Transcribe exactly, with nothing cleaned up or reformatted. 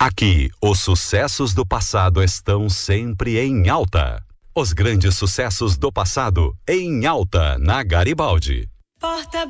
Aqui, os sucessos do passado estão sempre em alta. Os grandes sucessos do passado em alta na Garibaldi. Porta